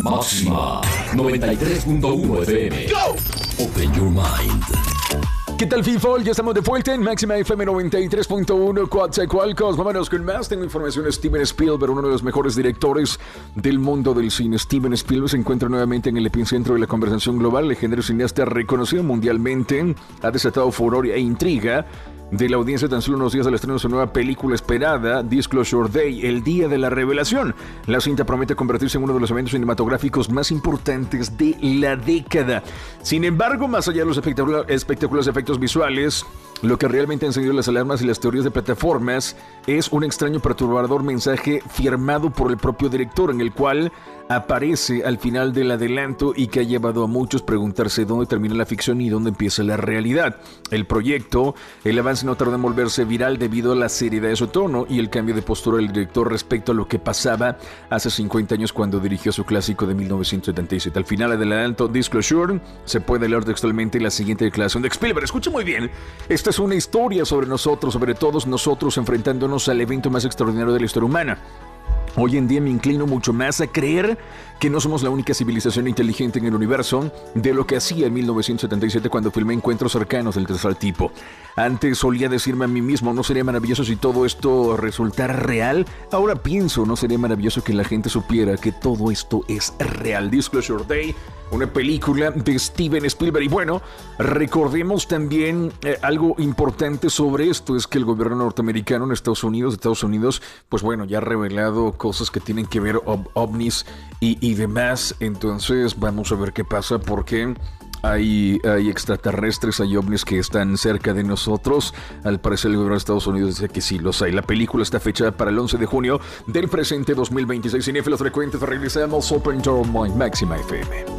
Máxima 93.1 FM. Go. Open your mind. ¿Qué tal, people? Ya estamos de vuelta en Máxima FM 93.1 Coatzacoalcos. Vámonos con más. Tengo información de Steven Spielberg, uno de los mejores directores del mundo del cine. Steven Spielberg se encuentra nuevamente en el epicentro de la conversación global. El legendario cineasta reconocido mundialmente ha desatado furor e intriga de la audiencia tan solo unos días del estreno de su nueva película esperada, Disclosure Day, el día de la revelación. La cinta promete convertirse en uno de los eventos cinematográficos más importantes de la década. Sin embargo, más allá de los espectaculares efectos visuales, lo que realmente ha encendido las alarmas y las teorías de plataformas es un extraño perturbador mensaje firmado por el propio director, en el cual aparece al final del adelanto y que ha llevado a muchos a preguntarse dónde termina la ficción y dónde empieza la realidad. El proyecto, el avance no tardó en volverse viral debido a la seriedad de su tono y el cambio de postura del director respecto a lo que pasaba hace 50 años cuando dirigió su clásico de 1977. Al final del adelanto Disclosure se puede leer textualmente la siguiente declaración de Spielberg. Escuche muy bien. Esta es una historia sobre nosotros, sobre todos nosotros enfrentándonos al evento más extraordinario de la historia humana. Hoy en día me inclino mucho más a creer que no somos la única civilización inteligente en el universo de lo que hacía en 1977 cuando filmé Encuentros Cercanos del tercer tipo. Antes solía decirme a mí mismo, ¿no sería maravilloso si todo esto resultara real? Ahora pienso, ¿no sería maravilloso que la gente supiera que todo esto es real? Disclosure Day, una película de Steven Spielberg. Y bueno, recordemos también algo importante sobre esto, es que el gobierno norteamericano en Estados Unidos, pues bueno, ya ha revelado cosas que tienen que ver ovnis y demás. Entonces vamos a ver qué pasa, porque hay extraterrestres, hay ovnis que están cerca de nosotros. Al parecer el gobierno de Estados Unidos dice que sí los hay. La película está fechada para el 11 de junio del presente 2026. Cinéfilos frecuentes, regresamos. Open Your Mind, Máxima FM.